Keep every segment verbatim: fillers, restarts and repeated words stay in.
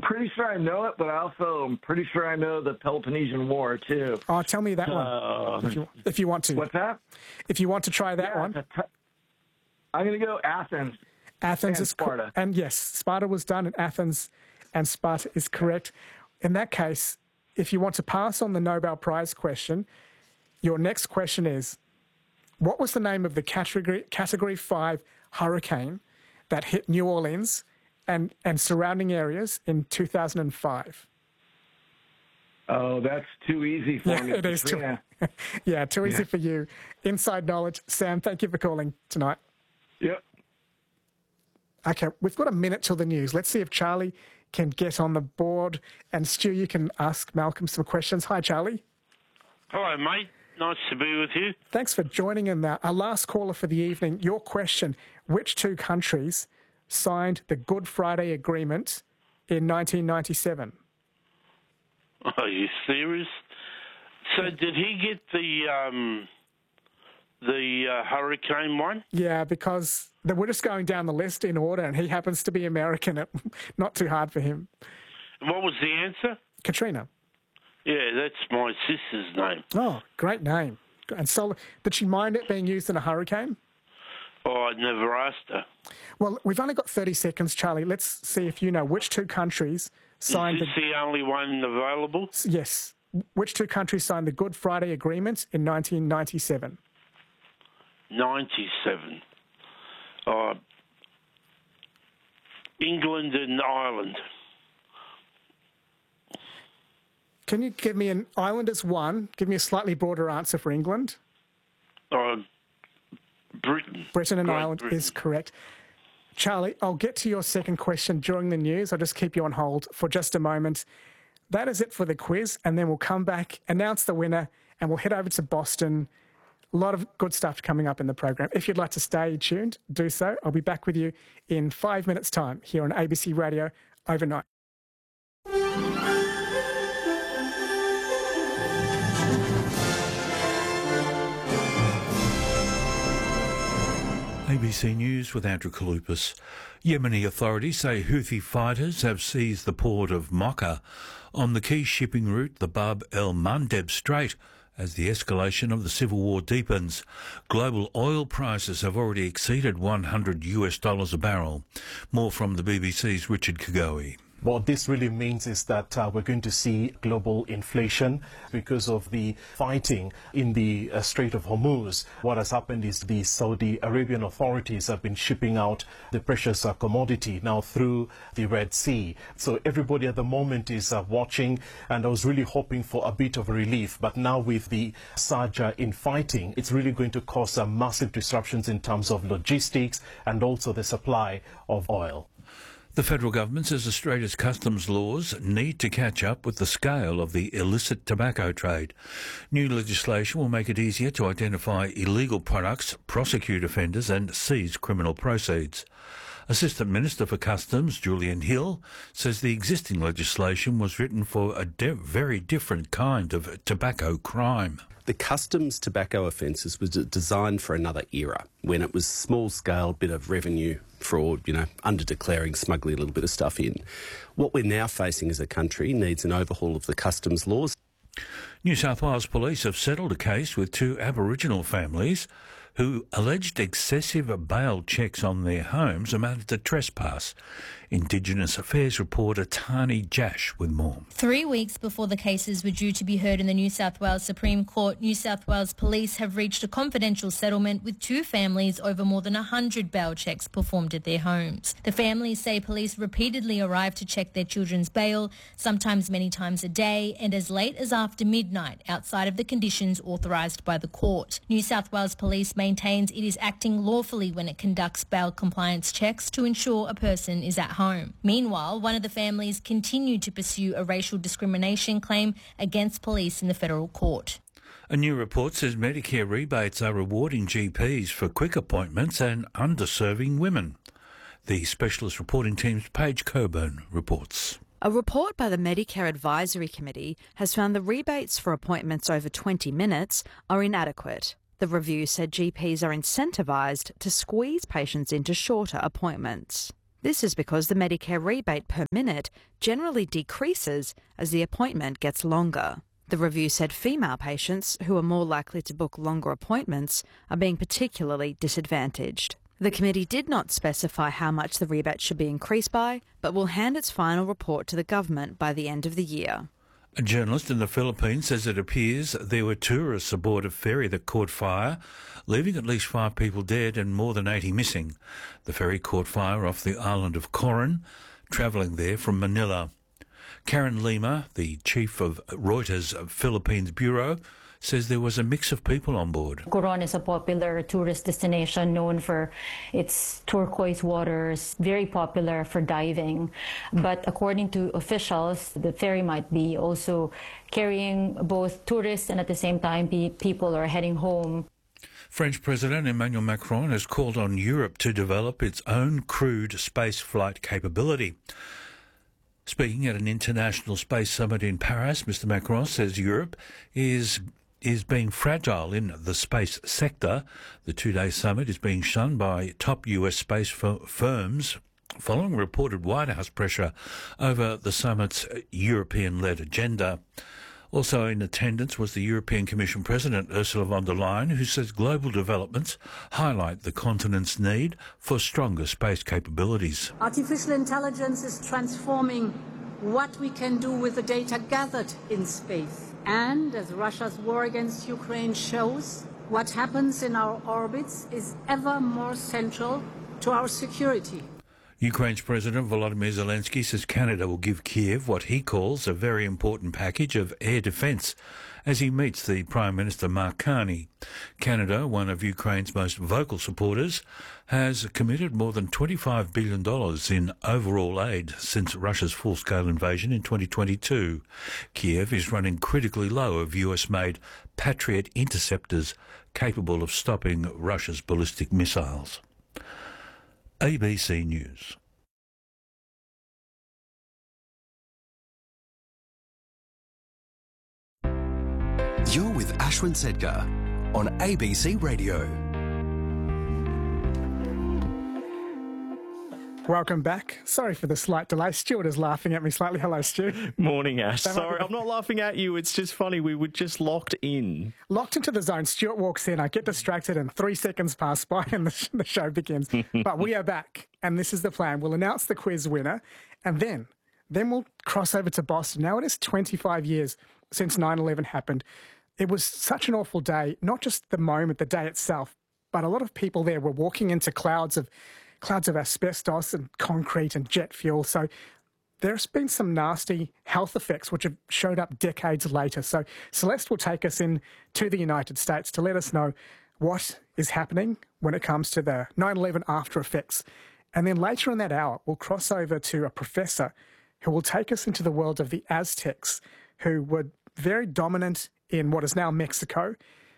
pretty sure I know it, but I also am pretty sure I know the Peloponnesian War, too. Oh, tell me that Uh, one, if you, if you want to. What's that? If you want to try that Yeah, one. t- I'm going to go Athens. Athens and is co- Sparta. and yes, Sparta was done, and Athens and Sparta is correct. In that case, if you want to pass on the Nobel Prize question, your next question is, what was the name of the category category five hurricane that hit New Orleans and, and surrounding areas in two thousand five? Oh, that's too easy for Yeah, me. it is too, Katrina. yeah, too easy Yeah. for you. Inside knowledge. Sam, thank you for calling tonight. Yep. Okay, we've got a minute till the news. Let's see if Charlie can get on the board. And Stu, you can ask Malcolm some questions. Hi, Charlie. Hello, mate. Nice to be with you. Thanks for joining in. Our last caller for the evening. Your question, which two countries signed the Good Friday Agreement in nineteen ninety-seven? Are you serious? So did he get the um, the uh, hurricane one? Yeah, because the, we're just going down the list in order, and he happens to be American. It, not too hard for him. And what was the answer? Katrina. Yeah, that's my sister's name. Oh, great name. And so, did she mind it being used in a hurricane? Oh, I never asked her. Well, we've only got thirty seconds, Charlie. Let's see if you know which two countries signed Is this the only one available? the... Yes. Which two countries signed the Good Friday Agreement in nineteen ninety-seven? ninety-seven. Uh, England and Ireland. Can you give me an island as one? Give me a slightly broader answer for England. Uh, Britain. Britain and Great Ireland Britain. is correct. Charlie, I'll get to your second question during the news. I'll just keep you on hold for just a moment. That is it for the quiz, and then we'll come back, announce the winner, and we'll head over to Boston. A lot of good stuff coming up in the program. If you'd like to stay tuned, do so. I'll be back with you in five minutes' time here on A B C Radio Overnight. A B C News with Andrew Kalupas. Yemeni authorities say Houthi fighters have seized the port of Mocha on the key shipping route, the Bab el-Mandeb Strait, as the escalation of the civil war deepens. Global oil prices have already exceeded one hundred US dollars a barrel. More from the B B C's Richard Kagoe. What this really means is that uh, we're going to see global inflation because of the fighting in the uh, Strait of Hormuz. What has happened is the Saudi Arabian authorities have been shipping out the precious uh, commodity now through the Red Sea. So everybody at the moment is uh, watching, and I was really hoping for a bit of relief. But now with the surge uh, in fighting, it's really going to cause uh, massive disruptions in terms of logistics and also the supply of oil. The federal government says Australia's customs laws need to catch up with the scale of the illicit tobacco trade. New legislation will make it easier to identify illegal products, prosecute offenders and seize criminal proceeds. Assistant Minister for Customs, Julian Hill, says the existing legislation was written for a de- very different kind of tobacco crime. The customs tobacco offences was designed for another era, when it was small-scale bit of revenue fraud, you know, under-declaring, smuggling a little bit of stuff in. What we're now facing as a country needs an overhaul of the customs laws. New South Wales Police have settled a case with two Aboriginal families who alleged excessive bail checks on their homes amounted to trespass. Indigenous Affairs reporter Tani Jash with more. Three weeks before the cases were due to be heard in the New South Wales Supreme Court, New South Wales Police have reached a confidential settlement with two families over more than one hundred bail checks performed at their homes. The families say police repeatedly arrived to check their children's bail, sometimes many times a day, and as late as after midnight, outside of the conditions authorised by the court. New South Wales Police maintains it is acting lawfully when it conducts bail compliance checks to ensure a person is at home. Meanwhile, one of the families continued to pursue a racial discrimination claim against police in the federal court. A new report says Medicare rebates are rewarding G Ps for quick appointments and underserving women. The Specialist Reporting Team's Paige Coburn reports. A report by the Medicare Advisory Committee has found the rebates for appointments over twenty minutes are inadequate. The review said G Ps are incentivised to squeeze patients into shorter appointments. This is because the Medicare rebate per minute generally decreases as the appointment gets longer. The review said female patients, who are more likely to book longer appointments, are being particularly disadvantaged. The committee did not specify how much the rebate should be increased by, but will hand its final report to the government by the end of the year. A journalist in the Philippines says it appears there were tourists aboard a ferry that caught fire, leaving at least five people dead and more than eighty missing. The ferry caught fire off the island of Coron, travelling there from Manila. Karen Lima, the chief of Reuters Philippines Bureau, says there was a mix of people on board. Coron is a popular tourist destination known for its turquoise waters, very popular for diving. But according to officials, the ferry might be also carrying both tourists and at the same time people are heading home. French President Emmanuel Macron has called on Europe to develop its own crewed space flight capability. Speaking at an international space summit in Paris, Mister Macron says Europe is is being fragile in the space sector. The two-day summit is being shunned by top U S space f- firms following reported White House pressure over the summit's European-led agenda. Also in attendance was the European Commission President Ursula von der Leyen, who says global developments highlight the continent's need for stronger space capabilities. Artificial intelligence is transforming what we can do with the data gathered in space. And as Russia's war against Ukraine shows, what happens in our orbits is ever more central to our security. Ukraine's President Volodymyr Zelensky says Canada will give Kiev what he calls a very important package of air defence as he meets the Prime Minister Mark Carney. Canada, one of Ukraine's most vocal supporters, has committed more than twenty-five billion dollars in overall aid since Russia's full-scale invasion in twenty twenty-two. Kiev is running critically low of U S-made Patriot interceptors capable of stopping Russia's ballistic missiles. A B C News. You're with Ashwin Sedgar on A B C Radio. Welcome back. Sorry for the slight delay. Stuart is laughing at me slightly. Hello, Stu. Morning, Ash. That Sorry, be... I'm not laughing at you. It's just funny. We were just locked in. Locked into the zone. Stuart walks in. I get distracted and three seconds pass by and the, the show begins. But we are back and this is the plan. We'll announce the quiz winner and then, then we'll cross over to Boston. Now it is twenty-five years since nine eleven happened. It was such an awful day, not just the moment, the day itself, but a lot of people there were walking into clouds of clouds of asbestos and concrete and jet fuel. So there's been some nasty health effects which have showed up decades later. So Celeste will take us in to the United States to let us know what is happening when it comes to the nine eleven after effects. And then later in that hour, we'll cross over to a professor who will take us into the world of the Aztecs, who were very dominant in what is now Mexico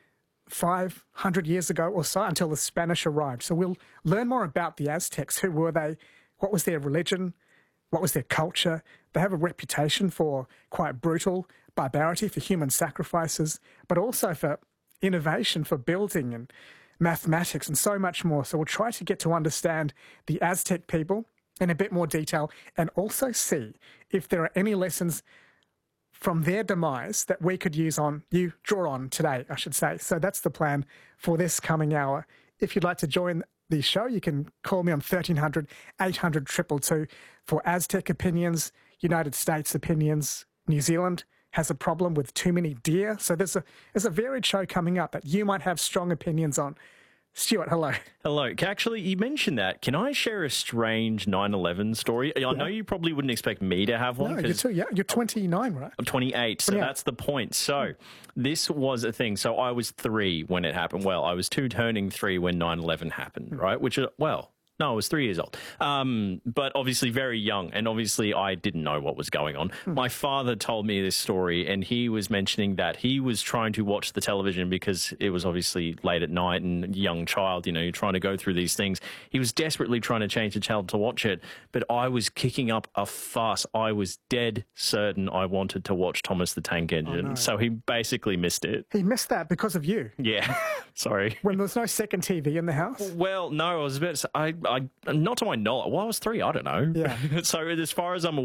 five hundred years ago or so until the Spanish arrived. So we'll learn more about the Aztecs. Who were they? What was their religion? What was their culture? They have a reputation for quite brutal barbarity, for human sacrifices, but also for innovation, for building and mathematics and so much more. So we'll try to get to understand the Aztec people in a bit more detail and also see if there are any lessons from their demise that we could use on, you draw on today, I should say. So that's the plan for this coming hour. If you'd like to join the show, you can call me on thirteen hundred, eight hundred, two two two for Aztec opinions, United States opinions. New Zealand has a problem with too many deer. So there's a, there's a varied show coming up that you might have strong opinions on. Stuart, hello. Hello. Actually, you mentioned that. Can I share a strange nine eleven story? I yeah. know you probably wouldn't expect me to have one. No, you're, too, yeah, you're twenty-nine, right? I'm twenty-eight, so yeah. That's the point. So this was a thing. So I was three when it happened. Well, I was two turning three when nine eleven happened, mm. right? Which, well... No, I was three years old, um, but obviously very young, and obviously I didn't know what was going on. Hmm. My father told me this story, and he was mentioning that he was trying to watch the television because it was obviously late at night and young child, you know, you're trying to go through these things. He was desperately trying to change the channel to watch it, but I was kicking up a fuss. I was dead certain I wanted to watch Thomas the Tank Engine, oh, no. So he basically missed it. He missed that because of you? Yeah, sorry. When there was no second T V in the house? Well, no, I was about to say, I... I, not to my knowledge. Well, I was three. I don't know. Yeah. So as far as I'm